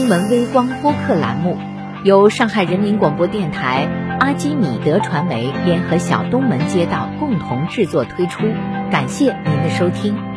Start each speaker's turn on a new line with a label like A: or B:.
A: 闻微光播客栏目由上海人民广播电台、阿基米德传媒联合小东门街道共同制作推出，感谢您的收听。